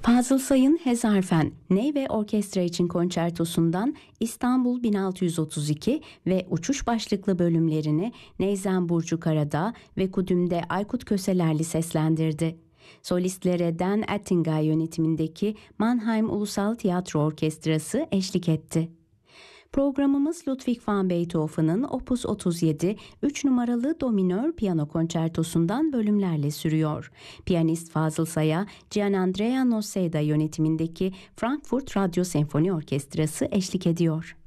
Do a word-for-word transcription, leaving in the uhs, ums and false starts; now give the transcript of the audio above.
Fazıl Say'ın Hezarfen Ney ve Orkestra için konçertosundan İstanbul bin altı yüz otuz iki ve uçuş başlıklı bölümlerini Neyzen Burcu Karadağ ve Kudüm'de Aykut Köselerli seslendirdi. Solistlere Dan Ettingay yönetimindeki Mannheim Ulusal Tiyatro Orkestrası eşlik etti. Programımız Ludwig van Beethoven'ın Opus otuz yedi üç numaralı do minör piyano konçertosundan bölümlerle sürüyor. Piyanist Fazıl Say'a Gianandrea Noseda yönetimindeki Frankfurt Radyo Senfoni Orkestrası eşlik ediyor.